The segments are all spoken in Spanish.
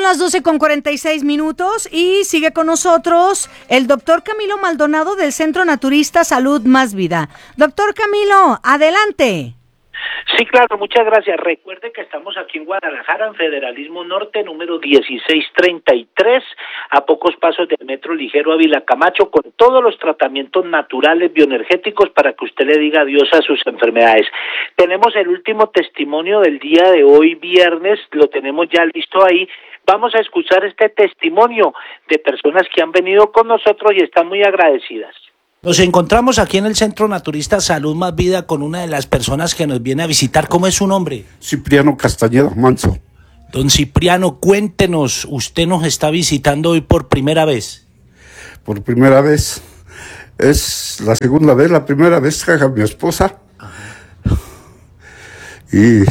las 12:46 y sigue con nosotros el doctor Camilo Maldonado del Centro Naturista Salud Más Vida. Doctor Camilo, adelante. Sí, claro, muchas gracias. Recuerde que estamos aquí en Guadalajara, en Federalismo Norte, número 1633, a pocos pasos del Metro Ligero Ávila Camacho, con todos los tratamientos naturales bioenergéticos para que usted le diga adiós a sus enfermedades. Tenemos el último testimonio del día de hoy, viernes, lo tenemos ya listo ahí. Vamos a escuchar este testimonio de personas que han venido con nosotros y están muy agradecidas. Nos encontramos aquí en el Centro Naturista Salud Más Vida con una de las personas que nos viene a visitar. ¿Cómo es su nombre? Cipriano Castañeda Manso. Don Cipriano, cuéntenos, usted nos está visitando hoy por primera vez. Por primera vez. Es la segunda vez, la primera vez traje a mi esposa. Ajá. Y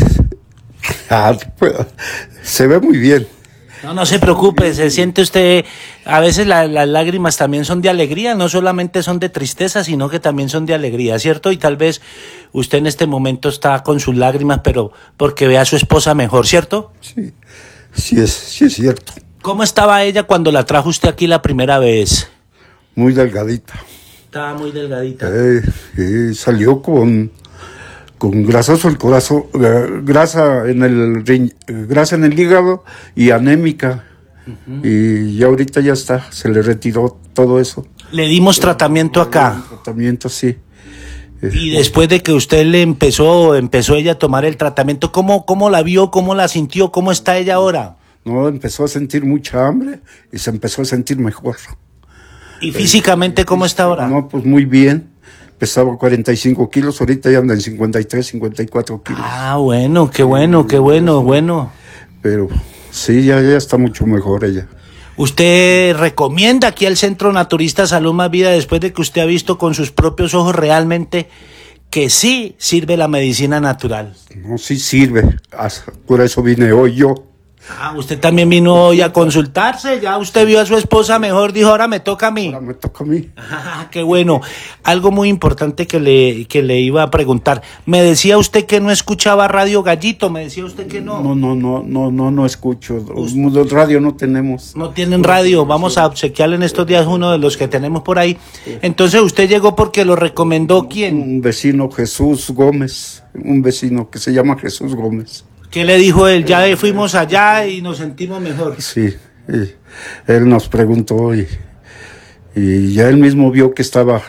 se ve muy bien. No se preocupe, se siente usted, a veces las lágrimas también son de alegría, no solamente son de tristeza, sino que también son de alegría, ¿cierto? Y tal vez usted en este momento está con sus lágrimas, pero porque ve a su esposa mejor, ¿cierto? Sí es cierto. ¿Cómo estaba ella cuando la trajo usted aquí la primera vez? Muy delgadita. Estaba muy delgadita. Salió con grasoso el corazón, grasa en el hígado y anémica. Uh-huh. Y ya ahorita ya está, se le retiró todo eso. Le dimos tratamiento acá. Tratamiento, sí. Y después de que usted le empezó ella a tomar el tratamiento, ¿cómo la vio, cómo la sintió, cómo está ella ahora? No, empezó a sentir mucha hambre y se empezó a sentir mejor. ¿Y físicamente cómo está ahora? No, pues muy bien. Pesaba 45 kilos, ahorita ya anda en 53, 54 kilos. Ah, bueno, qué bueno. Pero sí, ya está mucho mejor ella. ¿Usted recomienda aquí al Centro Naturista Salud Más Vida después de que usted ha visto con sus propios ojos realmente que sí sirve la medicina natural? No, sí sirve. Por eso vine hoy yo. Ah, usted también vino hoy a consultarse, ya usted vio a su esposa mejor, dijo, ahora me toca a mí. Ahora me toca a mí. Ah, qué bueno. Algo muy importante que le iba a preguntar. Me decía usted que no escuchaba Radio Gallito, me decía usted que no. No escucho. Radio no tenemos. No tienen radio, vamos a obsequiarle en estos días uno de los que tenemos por ahí. Entonces usted llegó porque lo recomendó ¿quién? Un vecino, Jesús Gómez, un vecino que se llama Jesús Gómez. ¿Qué le dijo él? Ya fuimos allá y nos sentimos mejor. Sí, él nos preguntó y ya él mismo vio que estaba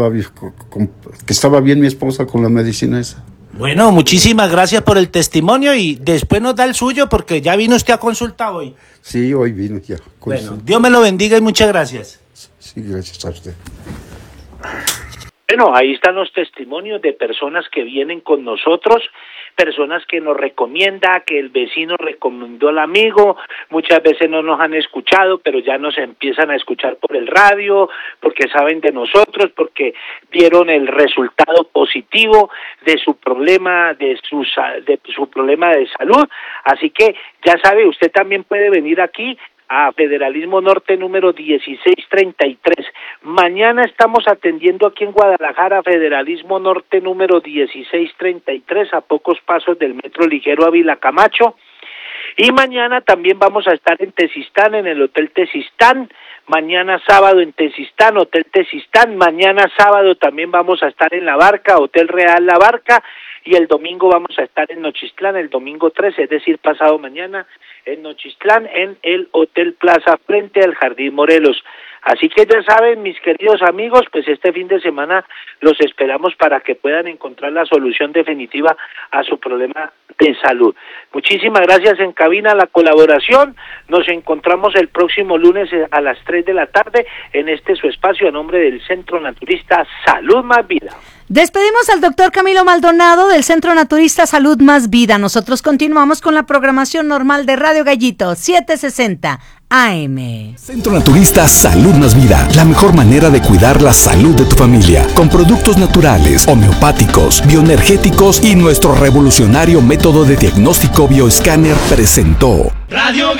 bien mi esposa con la medicina esa. Bueno, muchísimas gracias por el testimonio y después nos da el suyo porque ya vino usted a consulta hoy. Sí, hoy vino ya. Bueno, Dios me lo bendiga y muchas gracias. Sí, gracias a usted. Bueno, ahí están los testimonios de personas que vienen con nosotros, personas que nos recomienda, que el vecino recomendó al amigo, muchas veces no nos han escuchado, pero ya nos empiezan a escuchar por el radio, porque saben de nosotros, porque vieron el resultado positivo de su problema, de su problema de salud. Así que ya sabe, usted también puede venir aquí a Federalismo Norte número 1633. Mañana estamos atendiendo aquí en Guadalajara, Federalismo Norte número 1633, a pocos pasos del Metro Ligero Ávila Camacho. Y mañana también vamos a estar en Tezistán, en el Hotel Tezistán. Mañana sábado en Tezistán, Hotel Tezistán. Mañana sábado también vamos a estar en La Barca, Hotel Real La Barca. Y el domingo vamos a estar en Nochistlán, el domingo 13, es decir, pasado mañana, en Nochistlán, en el Hotel Plaza, frente al Jardín Morelos. Así que ya saben, mis queridos amigos, pues este fin de semana los esperamos para que puedan encontrar la solución definitiva a su problema de salud. Muchísimas gracias en cabina, la colaboración. Nos encontramos el próximo lunes a las 3 de la tarde en este su espacio a nombre del Centro Naturista Salud Más Vida. Despedimos al doctor Camilo Maldonado del Centro Naturista Salud Más Vida. Nosotros continuamos con la programación normal de Radio Gallito, 760 AM. Centro Naturista Salud Más Vida, la mejor manera de cuidar la salud de tu familia, con productos naturales, homeopáticos, bioenergéticos y nuestro revolucionario método de diagnóstico bioescáner presentó Radio